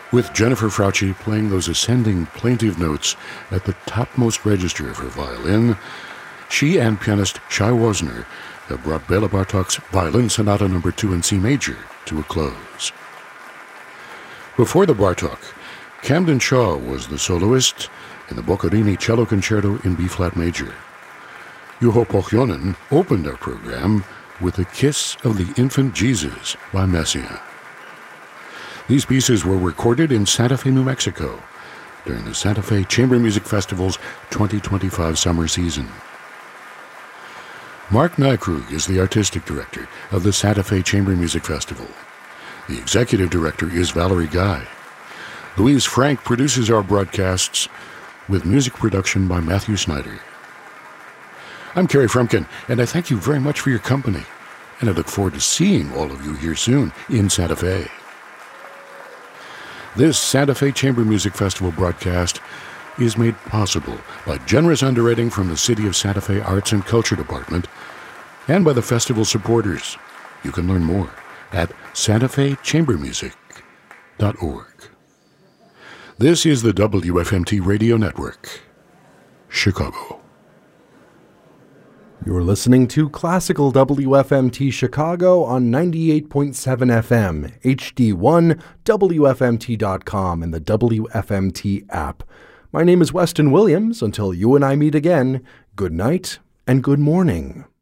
with Jennifer Frautschi playing those ascending plaintive notes at the topmost register of her violin. She and pianist Shai Wozner have brought Bela Bartok's Violin Sonata No. 2 in C major to a close. Before the Bartok, Camden Shaw was the soloist in the Boccherini Cello Concerto in B-flat major. Juho Pohjonen opened our program with The Kiss of the Infant Jesus by Messiaen. These pieces were recorded in Santa Fe, New Mexico, during the Santa Fe Chamber Music Festival's 2025 summer season. Mark Nykrug is the artistic director of the Santa Fe Chamber Music Festival. The executive director is Valerie Guy. Louise Frank produces our broadcasts, with music production by Matthew Snyder. I'm Kerry Frumkin, and I thank you very much for your company, and I look forward to seeing all of you here soon in Santa Fe. This Santa Fe Chamber Music Festival broadcast is made possible by generous underwriting from the City of Santa Fe Arts and Culture Department and by the festival supporters. You can learn more at santafechambermusic.org. This is the WFMT Radio Network, Chicago. You're listening to Classical WFMT Chicago on 98.7 FM, HD1, WFMT.com, and the WFMT app. My name is Weston Williams. Until you and I meet again, good night and good morning.